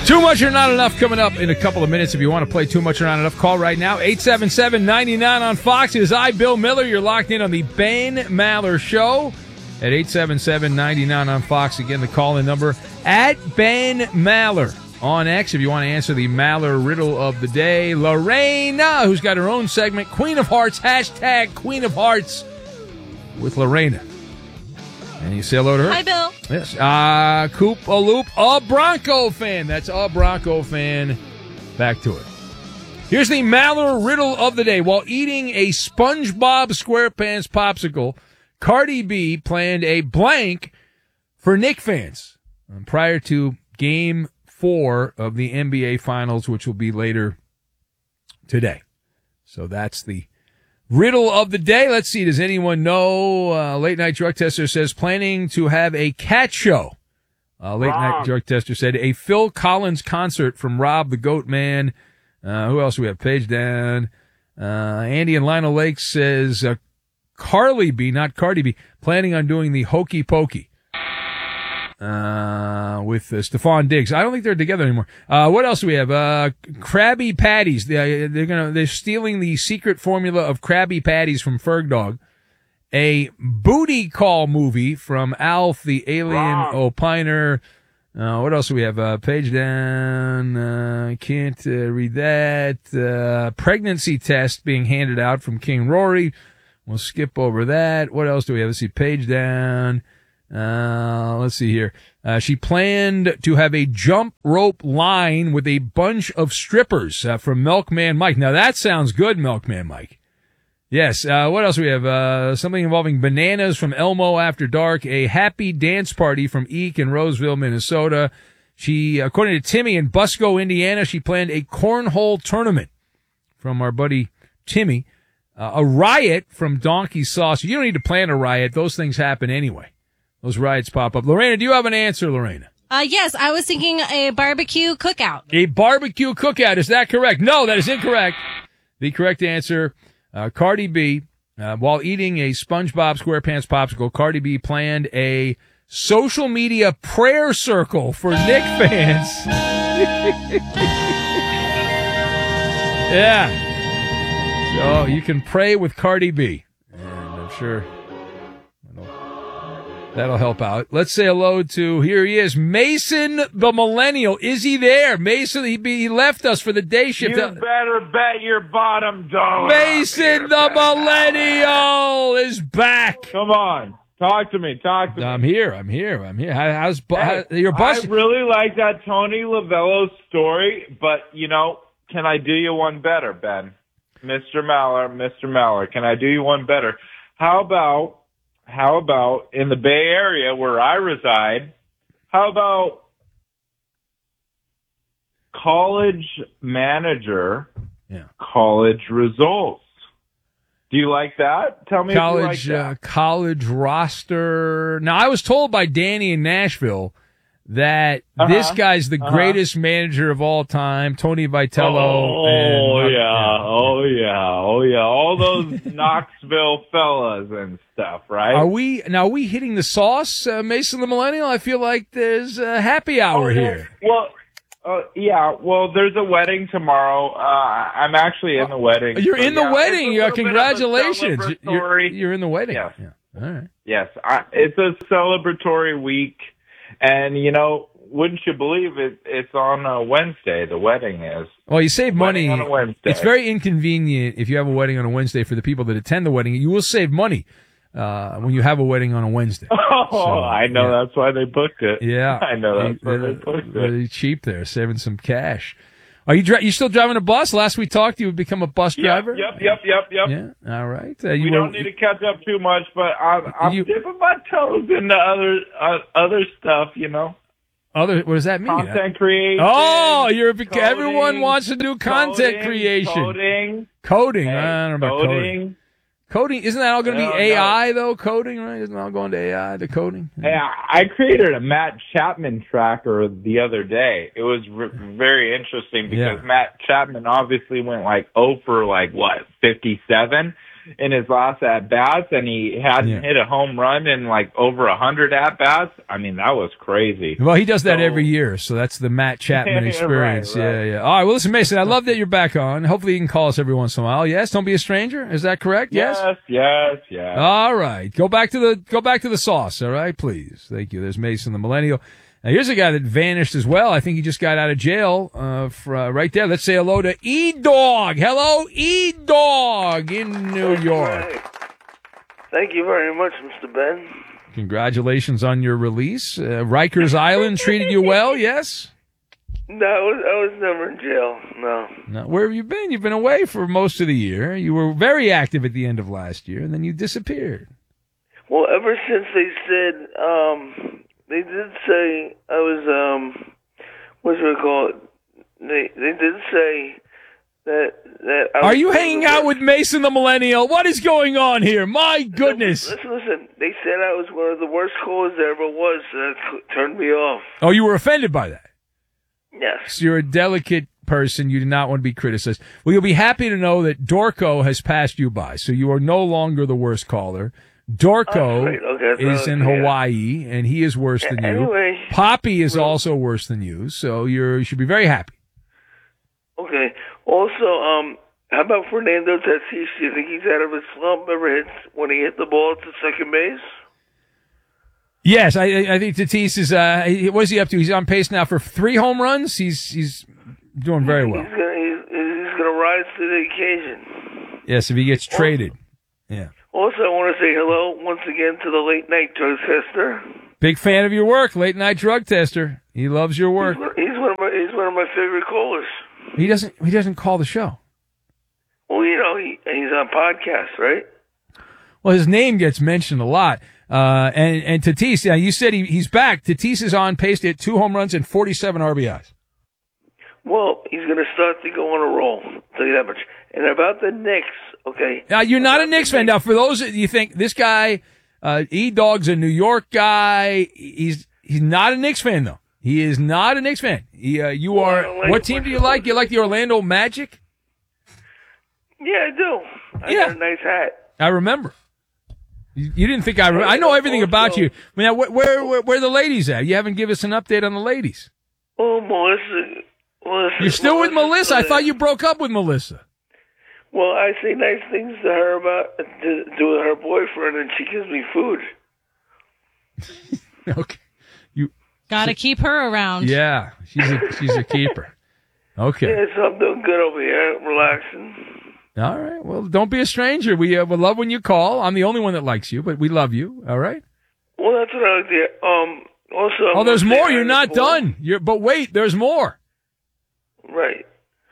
Too Much or Not Enough coming up in a couple of minutes. If you want to play Too Much or Not Enough, call right now. 877-99 on Fox. It is I, Bill Miller. You're locked in on the Ben Maller Show at 877-99 on Fox. Again, the call-in number at Ben Maller on X. If you want to answer the Maller riddle of the day. Lorena, who's got her own segment, Queen of Hearts, hashtag Queen of Hearts with Lorena. And you say hello to her? Hi, Bill. Yes. Coop a Loop, a Bronco fan. That's a Bronco fan. Back to it. Here's the Maller riddle of the day. While eating a SpongeBob SquarePants popsicle, Cardi B planned a blank for Knicks fans prior to Game 4 of the NBA Finals, which will be later today. So that's the riddle of the day. Let's see. Does anyone know? Late Night Drug Tester says planning to have a cat show. Late Night Drug Tester said a Phil Collins concert from Rob the Goat Man. Who else do we have? Page down. Andy and Lionel Lake says Carly B, not Cardi B, planning on doing the Hokey Pokey with Stephon Diggs. I don't think they're together anymore. What else do we have? Krabby Patties. They're stealing the secret formula of Krabby Patties from Ferg Dog. A booty call movie from Alf the Alien Opiner. What else do we have? Page down. Can't read that. Pregnancy test being handed out from King Rory. We'll skip over that. What else do we have? Let's see. Page down. Let's see here. She planned to have a jump rope line with a bunch of strippers from Milkman Mike. Now that sounds good, Milkman Mike. Yes. What else do we have? Something involving bananas from Elmo After Dark. A happy dance party from Eek in Roseville, Minnesota. She, according to Timmy in Busco, Indiana, she planned a cornhole tournament from our buddy Timmy. A riot from Donkey Sauce. You don't need to plan a riot. Those things happen anyway. Those riots pop up. Lorena, do you have an answer, Lorena? Yes, I was thinking a barbecue cookout. A barbecue cookout. Is that correct? No, that is incorrect. The correct answer, Cardi B, while eating a SpongeBob SquarePants popsicle, Cardi B planned a social media prayer circle for Knicks fans. Yeah. So you can pray with Cardi B. And I'm sure that'll help out. Let's say hello to, here he is, Mason the Millennial. Is he there? Mason, he left us for the day shift. You better bet your bottom dollar. Mason the Millennial is back. Come on. Talk to me. I'm here. How's your bus? I really like that Tony Lavello story, but, can I do you one better, Ben? Mr. Maller, can I do you one better? How about in the Bay Area where I reside, how about college manager, college results? Do you like that? Tell me college, if you like that. College roster. Now, I was told by Danny in Nashville that this guy's the greatest manager of all time, Tony Vitello. Oh, yeah. All those Knoxville fellas and stuff, right? Are we hitting the sauce, Mason the Millennial? I feel like there's a happy hour here. Well, there's a wedding tomorrow. I'm actually in the wedding. You're in the wedding. Congratulations. You're in the wedding. Yes. Yeah. All right. Yes. It's a celebratory week. And, wouldn't you believe it? It's on a Wednesday. The wedding is. Well, you save money on a Wednesday. It's very inconvenient if you have a wedding on a Wednesday for the people that attend the wedding. You will save money when you have a wedding on a Wednesday. I know. Yeah. That's why they booked it. Yeah. I know. That's why they booked it. Really cheap there, saving some cash. Are you still driving a bus? Last we talked, you would become a bus driver? Yep. Yeah. All right. We don't need to catch up too much, but I'm dipping my toes into other stuff, What does that mean? Content creation. Oh, coding, everyone wants to do content creation. Coding. Hey, I don't know about coding. Coding, isn't that all going to be AI, though, coding, right? Isn't it all going to AI, the coding? Hey, I created a Matt Chapman tracker the other day. It was very interesting because Matt Chapman obviously went 0 for 57. in his last at-bats, and he hadn't hit a home run in like over 100 at-bats. I mean, that was crazy. Well, he does that every year, so that's the Matt Chapman experience. Right. Yeah. All right, well, listen, Mason, I love that you're back on. Hopefully you can call us every once in a while. Yes, don't be a stranger. Is that correct? Yes. All right, go back to the sauce. All right, please. Thank you. There's Mason, the millennial. Now, here's a guy that vanished as well. I think he just got out of jail right there. Let's say hello to E-Dog. Hello, E-Dog in New York. Thank you very much, Mr. Ben. Congratulations on your release. Rikers Island treated you well, yes? No, I was never in jail, no. Now, where have you been? You've been away for most of the year. You were very active at the end of last year, and then you disappeared. Well, ever since they said... they did say I was, what should I call it? They did say that I was... Are you hanging out with Mason the Millennial? What is going on here? My goodness. Listen. They said I was one of the worst callers there ever was, so that turned me off. Oh, you were offended by that? Yes. So you're a delicate person. You do not want to be criticized. Well, you'll be happy to know that Dorco has passed you by, so you are no longer the worst caller. Dorco is in Hawaii, and he is worse than you. Anyway, Poppy is also worse than you, so you should be very happy. Okay. Also, how about Fernando Tatis? Do you think he's out of his slump when he hit the ball to second base? Yes, I think Tatis is. What is he up to? He's on pace now for 3 home runs. He's doing very well. He's gonna rise to the occasion. Yes, if he gets traded. Yeah. Also, I want to say hello once again to the late night drug tester. Big fan of your work, late night drug tester. He loves your work. He's one of my favorite callers. He doesn't call the show. Well, he's on podcasts, right? Well, his name gets mentioned a lot. And Tatis, you said he's back. Tatis is on pace to hit 2 home runs and 47 RBIs. Well, he's going to start to go on a roll. I'll tell you that much. And about the Knicks, okay. Now, you're not a Knicks fan. Now, for those that you think this guy, E-Dog's a New York guy, he's not a Knicks fan, though. He is not a Knicks fan. You are. What team do you like? You like the Orlando Magic? Yeah, I do. I got a nice hat. I remember. You didn't think I know everything about you. I mean, where are the ladies at? You haven't given us an update on the ladies. Oh, Melissa. You're still with Melissa? I thought you broke up with Melissa. Well, I say nice things to her to her boyfriend, and she gives me food. Okay. Gotta keep her around. Yeah, she's a keeper. Okay. Yeah, so I'm doing good over here. I'm relaxing. All right. Well, don't be a stranger. We love when you call. I'm the only one that likes you, but we love you. All right. Well, that's what I like to hear. Also, there's more. You're not done. But wait, there's more. Right.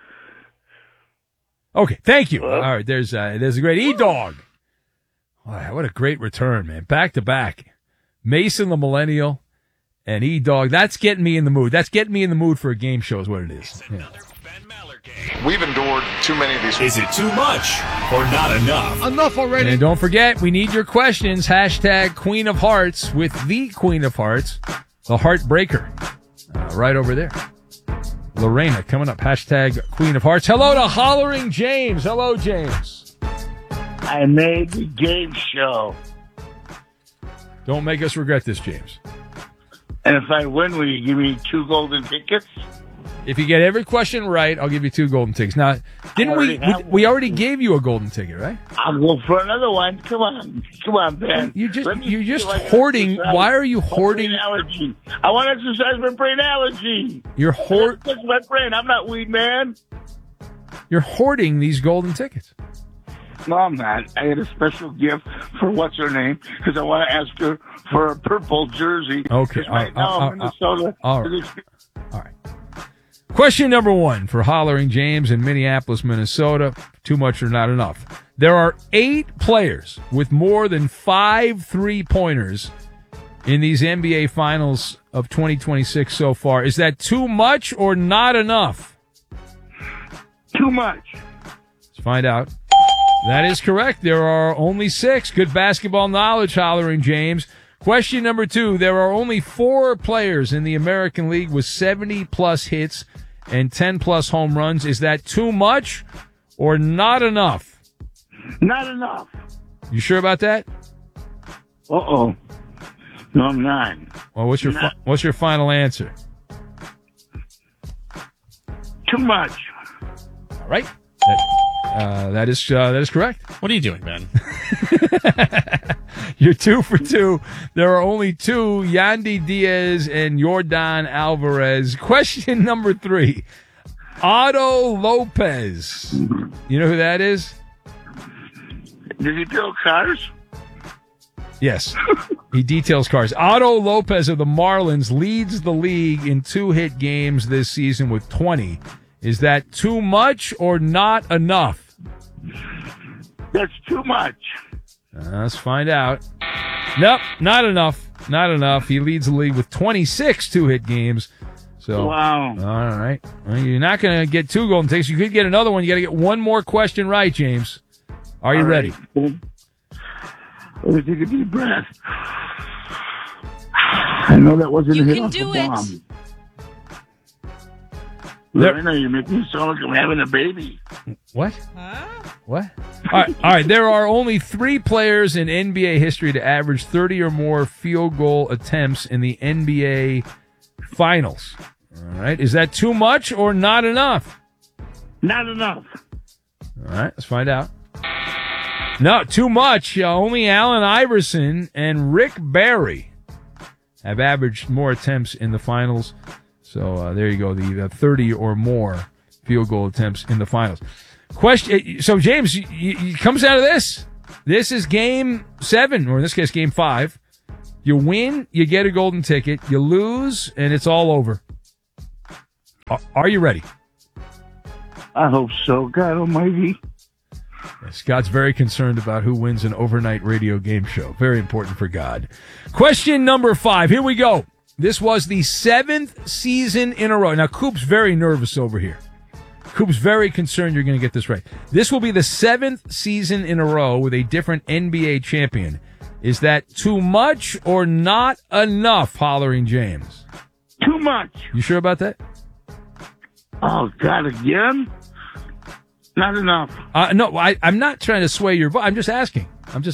Okay. Thank you. Hello? All right. There's a great E-Dog. Wow, what a great return, man. Back to back. Mason the Millennial and E-Dog. That's getting me in the mood. That's getting me in the mood for a game show is what it is. Yeah. We've endured too many of these. Is it too much or not enough? Enough already. And don't forget, we need your questions. Hashtag Queen of Hearts with the Queen of Hearts, the Heartbreaker. Right over there. Lorena coming up. Hashtag Queen of Hearts. Hello to Hollering James. Hello, James. I made the game show. Don't make us regret this, James. And if I win, will you give me 2 golden tickets? If you get every question right, I'll give you 2 golden tickets. Now, didn't we already gave you a golden ticket, right? I'll go for another one. Come on, Ben. You're just hoarding. Why are you hoarding? Allergy. I want to exercise my brain allergy. You're That's my brain. I'm not weed man. You're hoarding these golden tickets. No, I'm not. I had a special gift for what's her name because I want to ask her for a purple jersey. Okay. Right now, Minnesota. All right. Question number 1 for Hollering James in Minneapolis, Minnesota. Too much or not enough. There are 8 players with more than 5 3-pointers in these NBA Finals of 2026 so far. Is that too much or not enough? Too much. Let's find out. That is correct. There are only 6. Good basketball knowledge, Hollering James. Question number 2. There are only 4 players in the American League with 70-plus hits and 10-plus home runs. Is that too much or not enough? Not enough. You sure about that? Uh-oh. No, I'm not. Well, what's your final answer? Too much. All right. That is correct. What are you doing, man? You're 2 for 2. There are only 2, Yandy Diaz and Yordan Alvarez. Question number 3. Otto Lopez. You know who that is? Did he build cars? Yes. He details cars. Otto Lopez of the Marlins leads the league in 2-hit games this season with 20. Is that too much or not enough? That's too much. Let's find out. Nope, not enough. Not enough. He leads the league with 26 2-hit games. So, wow. All right. Well, you're not going to get 2 golden tickets. You could get another one. You got to get one more question right, James. Are you ready? Let me take a deep breath. I know that wasn't You a hit can off do a it. bomb. Lorena, you make me sound like I'm having a baby. What? Huh? What? All right. There are only 3 players in NBA history to average 30 or more field goal attempts in the NBA Finals. All right. Is that too much or not enough? Not enough. All right. Let's find out. No, too much. Only Allen Iverson and Rick Barry have averaged more attempts in the Finals. So there you go. The 30 or more field goal attempts in the Finals. Question. So James, you comes out of this. This is Game 7, or in this case, Game 5. You win, you get a golden ticket. You lose, and it's all over. Are you ready? I hope so. God almighty. Scott's very concerned about who wins an overnight radio game show. Very important for God. Question number 5. Here we go. This was the 7th season in a row. Now, Coop's very nervous over here. Coop's very concerned you're going to get this right. This will be the 7th season in a row with a different NBA champion. Is that too much or not enough, Hollering James? Too much. You sure about that? Oh, God, again? Not enough. No, I'm not trying to sway your vote. I'm just asking.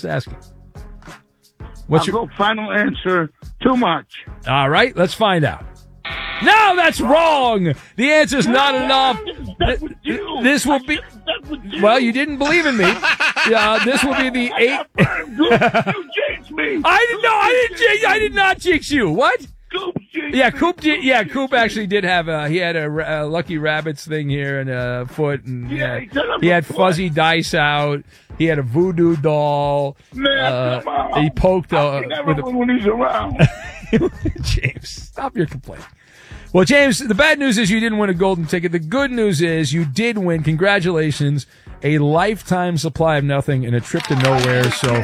What's I'll go final answer. Too much. All right, let's find out. No, that's wrong. The answer's not enough. This will be. Well, you didn't believe in me. This will be the 8th. You jinxed me. I did not jinx you. What? Coop did. Yeah, Coop actually did have he had a Lucky Rabbits thing here and a foot, and he had fuzzy dice out. He had a voodoo doll. Man, come on. He poked never win when he's around. James, stop your complaining. Well, James, the bad news is you didn't win a golden ticket. The good news is you did win. Congratulations. A lifetime supply of nothing and a trip to nowhere. So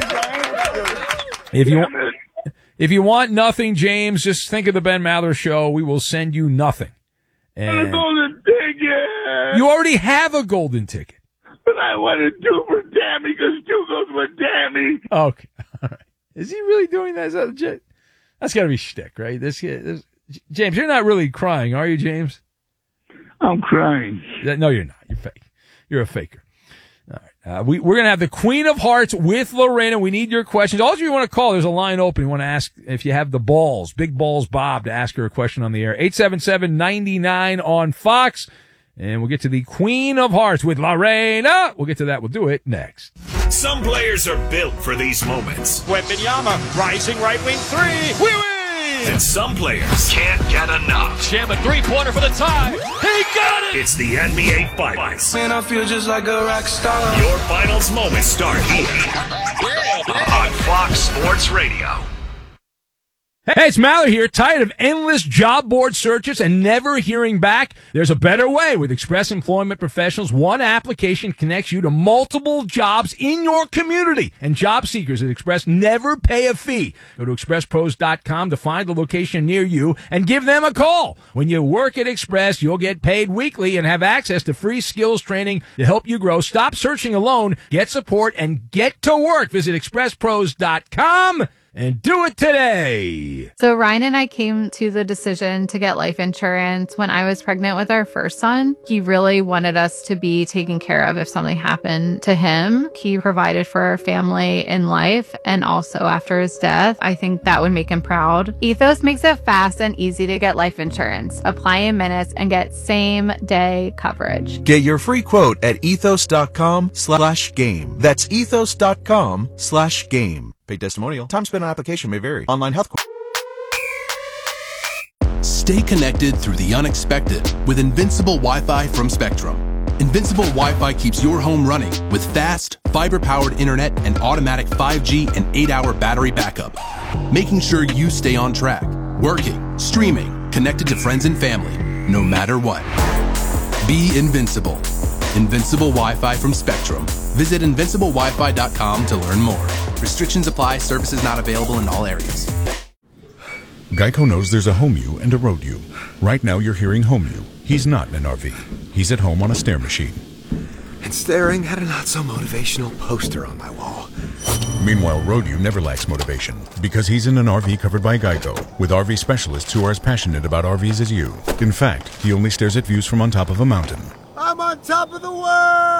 if you want nothing, James, just think of the Ben Maller Show. We will send you nothing. And a golden ticket. You already have a golden ticket. But I wanted 2 for Tammy because 2 goes with Tammy. Okay. All right. Is he really doing that? Is that legit? That's got to be shtick, right? This James, you're not really crying, are you, James? I'm crying. No, you're not. You're fake. You're a faker. All right. We're going to have the Queen of Hearts with Lorena. We need your questions. All of you want to call, there's a line open. You want to ask if you have the balls, Big Balls Bob, to ask her a question on the air. 877-99 on Fox. And we'll get to the Queen of Hearts with Lorena. We'll get to that. We'll do it next. Some players are built for these moments. Wembanyama, rising right wing 3. We win! And some players can't get enough. Jam a 3-pointer for the tie. He got it! It's the NBA Finals. Man, I feel just like a rock star. Your finals moments start here on Fox Sports Radio. Hey, it's Maller here. Tired of endless job board searches and never hearing back? There's a better way. With Express Employment Professionals, one application connects you to multiple jobs in your community. And job seekers at Express never pay a fee. Go to expresspros.com to find the location near you and give them a call. When you work at Express, you'll get paid weekly and have access to free skills training to help you grow. Stop searching alone. Get support and get to work. Visit expresspros.com and do it today. So Ryan and I came to the decision to get life insurance when I was pregnant with our first son. He really wanted us to be taken care of if something happened to him. He provided for our family in life and also after his death. I think that would make him proud. Ethos makes it fast and easy to get life insurance. Apply in minutes and get same-day coverage. Get your free quote at ethos.com/game. That's ethos.com/game. Paid testimonial. Time spent on application may vary. Online health. Stay connected through the unexpected with Invincible Wi-Fi from Spectrum. Invincible Wi-Fi keeps your home running with fast, fiber-powered internet and automatic 5G and 8-hour battery backup, making sure you stay on track, working, streaming, connected to friends and family, no matter what. Be invincible. Invincible Wi-Fi from Spectrum. Visit invinciblewifi.com to learn more. Restrictions apply. Services not available in all areas. Geico knows there's a home you and a road you. Right now you're hearing home you. He's not in an RV. He's at home on a stair machine. And staring at a not-so-motivational poster on my wall. Meanwhile, road you never lacks motivation because he's in an RV covered by Geico with RV specialists who are as passionate about RVs as you. In fact, he only stares at views from on top of a mountain. I'm on top of the world!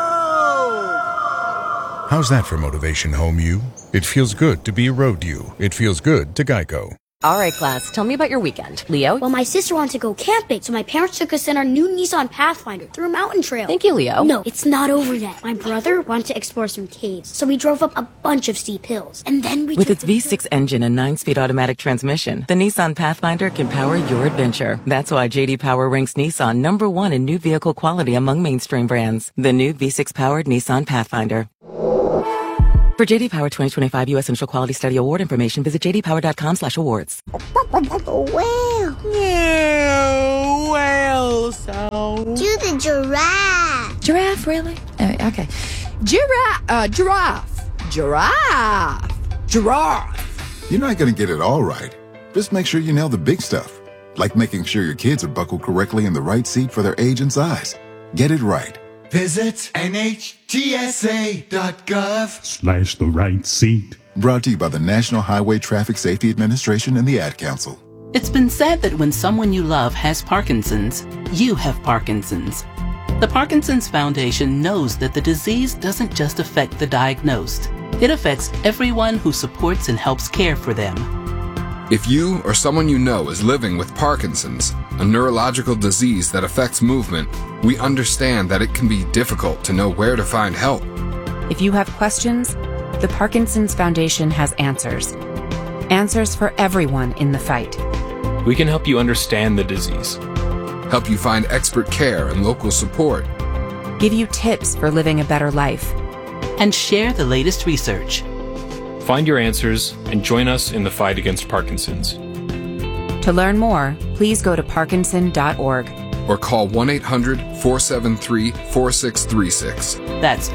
How's that for motivation, home you? It feels good to be road you. It feels good to Geico. All right, class, tell me about your weekend. Leo? Well, my sister wanted to go camping, so my parents took us in our new Nissan Pathfinder through a mountain trail. Thank you, Leo. No, it's not over yet. My brother wanted to explore some caves, so we drove up a bunch of steep hills. And then we With its V6 engine and 9-speed automatic transmission, the Nissan Pathfinder can power your adventure. That's why J.D. Power ranks Nissan #1 in new vehicle quality among mainstream brands. The new V6-powered Nissan Pathfinder. For J.D. Power 2025 U.S. Initial Quality Study Award information, visit jdpower.com/awards. Whale. Yeah, whale sound. Do the giraffe. Giraffe, really? Okay. Giraffe. You're not going to get it all right. Just make sure you nail the big stuff, like making sure your kids are buckled correctly in the right seat for their age and size. Get it right. Visit NHTSA.gov/the right seat. Brought to you by the National Highway Traffic Safety Administration and the Ad Council. It's been said that when someone you love has Parkinson's, you have Parkinson's. The Parkinson's Foundation knows that the disease doesn't just affect the diagnosed. It affects everyone who supports and helps care for them. If you or someone you know is living with Parkinson's, a neurological disease that affects movement, we understand that it can be difficult to know where to find help. If you have questions, the Parkinson's Foundation has answers. Answers for everyone in the fight. We can help you understand the disease. Help you find expert care and local support. Give you tips for living a better life. And share the latest research. Find your answers and join us in the fight against Parkinson's. To learn more, please go to parkinson.org. Or call 1-800-473-4636. That's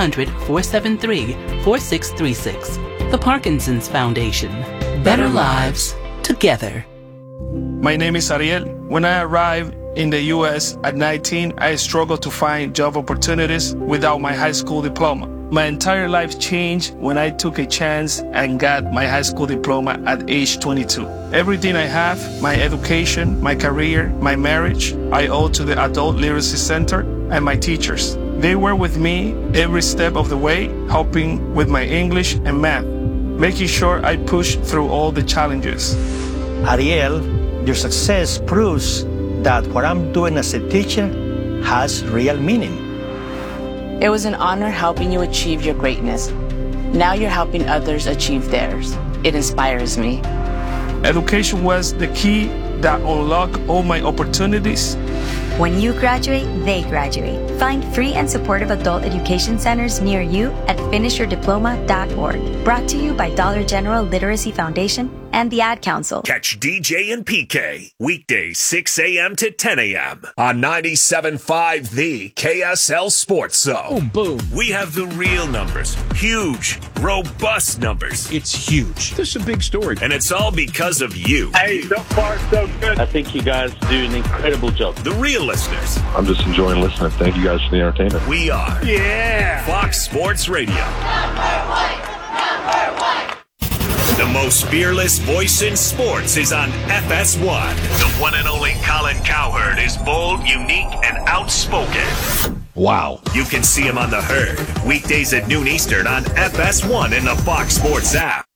1-800-473-4636. The Parkinson's Foundation. Better lives together. My name is Ariel. When I arrived in the U.S. at 19, I struggled to find job opportunities without my high school diploma. My entire life changed when I took a chance and got my high school diploma at age 22. Everything I have, my education, my career, my marriage, I owe to the Adult Literacy Center and my teachers. They were with me every step of the way, helping with my English and math, making sure I pushed through all the challenges. Ariel, your success proves that what I'm doing as a teacher has real meaning. It was an honor helping you achieve your greatness. Now you're helping others achieve theirs. It inspires me. Education was the key that unlocked all my opportunities. When you graduate, they graduate. Find free and supportive adult education centers near you at finishyourdiploma.org. Brought to you by Dollar General Literacy Foundation and the Ad Council. Catch DJ and PK weekdays 6 a.m. to 10 a.m. on 97.5 The KSL Sports Zone. Boom, boom. We have the real numbers. Huge, robust numbers. It's huge. This is a big story. And it's all because of you. Hey, so far so good. I think you guys do an incredible job. The real listeners. I'm just enjoying listening. Thank you guys for the entertainment. We are. Yeah. Fox Sports Radio. The most fearless voice in sports is on FS1. The one and only Colin Cowherd is bold, unique, and outspoken. Wow. You can see him on The Herd, weekdays at noon Eastern on FS1 and the Fox Sports app.